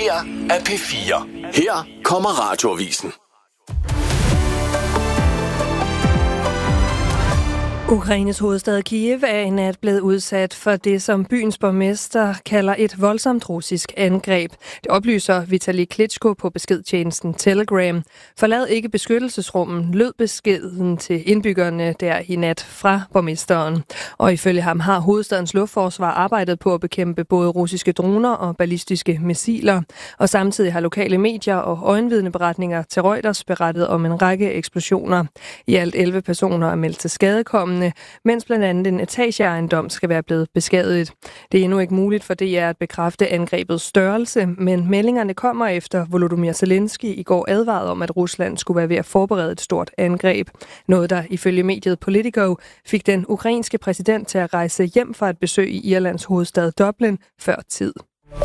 her er P4. Her kommer Radioavisen. Ukraines hovedstad Kiev er i nat blevet udsat for det, som byens borgmester kalder et voldsomt russisk angreb. Det oplyser Vitali Klitschko på beskedtjenesten Telegram. Forlad ikke beskyttelsesrummen, lød beskeden til indbyggerne der i nat fra borgmesteren. Og ifølge ham har hovedstadens luftforsvar arbejdet på at bekæmpe både russiske droner og ballistiske missiler. Og samtidig har lokale medier og øjenvidneberetninger til Reuters berettet om en række eksplosioner. I alt 11 personer er meldt til skadekommende, mens blandt andet en etageejendom skal være blevet beskadiget. Det er endnu ikke muligt for DR at bekræfte angrebets størrelse, men meldingerne kommer efter Volodymyr Zelensky i går advarede om, at Rusland skulle være ved at forberede et stort angreb. Noget, der ifølge mediet Politico fik den ukrainske præsident til at rejse hjem fra et besøg i Irlands hovedstad Dublin før tid.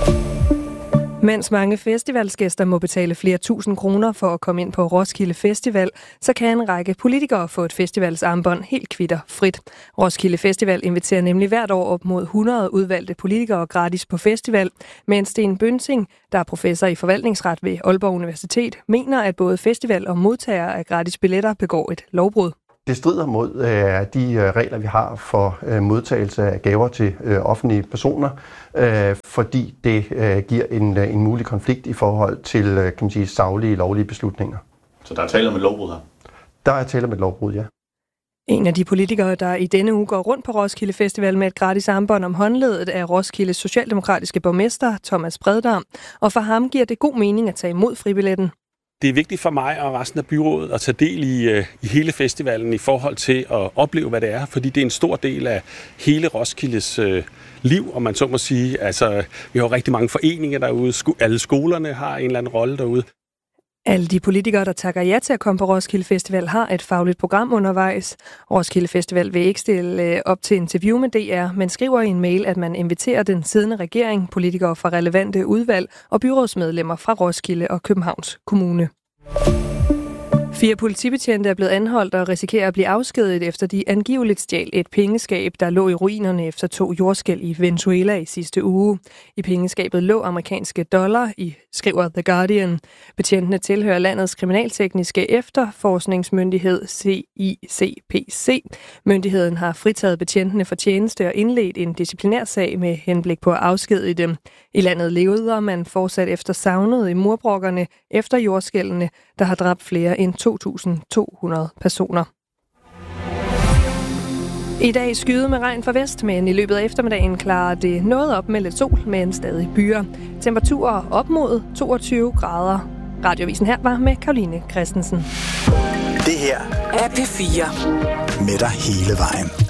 Mens mange festivalsgæster må betale flere tusind kroner for at komme ind på Roskilde Festival, så kan en række politikere få et festivalsarmbånd helt kvitterfrit. Roskilde Festival inviterer nemlig hvert år op mod 100 udvalgte politikere gratis på festival, mens Sten Bønsing, der er professor i forvaltningsret ved Aalborg Universitet, mener, at både festival og modtagere af gratis billetter begår et lovbrud. Det strider mod de regler, vi har for modtagelse af gaver til offentlige personer, fordi det giver en mulig konflikt i forhold til, kan man sige, saglige, lovlige beslutninger. Så der er tale om et lovbrud her? Der er tale om et lovbrud, ja. En af de politikere, der i denne uge går rundt på Roskilde Festival med et gratis armbånd om håndledet, er Roskildes socialdemokratiske borgmester Thomas Breddam, og for ham giver det god mening at tage imod fribilletten. Det er vigtigt for mig og resten af byrådet at tage del i hele festivalen i forhold til at opleve, hvad det er, fordi det er en stor del af hele Roskildes liv, om man så må sige. Altså, vi har rigtig mange foreninger derude, alle skolerne har en eller anden rolle derude. Alle de politikere, der takker ja til at komme på Roskilde Festival, har et fagligt program undervejs. Roskilde Festival vil ikke stille op til interview med DR, men skriver i en mail, at man inviterer den siddende regering, politikere fra relevante udvalg og byrådsmedlemmer fra Roskilde og Københavns Kommune. 4 politibetjente er blevet anholdt og risikerer at blive afskediget, efter de angiveligt stjal et pengeskab, der lå i ruinerne efter 2 jordskælv i Venezuela i sidste uge. I pengeskabet lå amerikanske dollar, skriver The Guardian. Betjentene tilhører landets kriminaltekniske efterforskningsmyndighed CICPC. Myndigheden har fritaget betjentene for tjeneste og indledt en disciplinærsag med henblik på at afskedige dem. I landet leder man fortsat efter savnet i murbrokkerne efter jordskælvene, der har dræbt flere end 2.200 personer. I dag skyde med regn fra vest, men i løbet af eftermiddagen klarer det noget op med lidt sol, men stadig byer. Temperaturer op mod 22 grader. Radioavisen her var med Karoline Christensen. Det her er P4 med dig hele vejen.